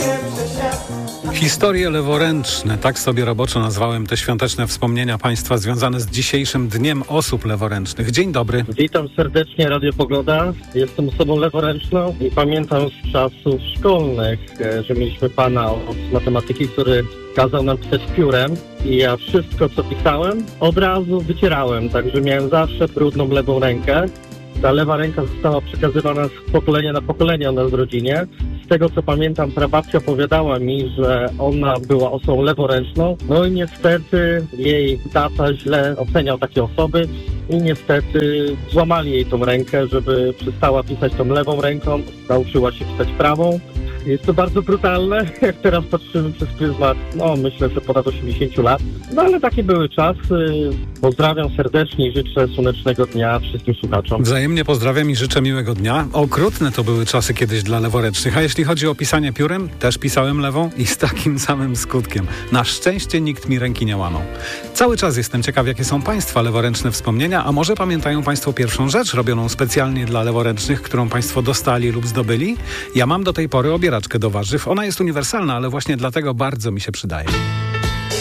Historie leworęczne, tak sobie roboczo nazwałem te świąteczne wspomnienia Państwa związane z dzisiejszym Dniem Osób Leworęcznych. Dzień dobry. Witam serdecznie, Radio Pogoda. Jestem osobą leworęczną i pamiętam z czasów szkolnych, że mieliśmy pana od matematyki, który kazał nam pisać piórem i ja wszystko, co pisałem, od razu wycierałem, także miałem zawsze brudną lewą rękę. Ta lewa ręka została przekazywana z pokolenia na pokolenie u nas w rodzinie. Z tego, co pamiętam, prababcia opowiadała mi, że ona była osobą leworęczną. No i niestety jej tata źle oceniał takie osoby i niestety złamali jej tą rękę, żeby przestała pisać tą lewą ręką, nauczyła się pisać prawą. Jest to bardzo brutalne, jak teraz patrzymy przez pryzmat, myślę, że ponad 80 lat. No ale takie były czasy. Pozdrawiam serdecznie i życzę słonecznego dnia wszystkim słuchaczom. Wzajemnie pozdrawiam i życzę miłego dnia. Okrutne to były czasy kiedyś dla leworęcznych, a jeśli chodzi o pisanie piórem, też pisałem lewą i z takim samym skutkiem. Na szczęście nikt mi ręki nie łamał. Cały czas jestem ciekaw, jakie są Państwa leworęczne wspomnienia, a może pamiętają Państwo pierwszą rzecz robioną specjalnie dla leworęcznych, którą Państwo dostali lub zdobyli? Ja mam do tej pory obieraczkę do warzyw. Ona jest uniwersalna, ale właśnie dlatego bardzo mi się przydaje.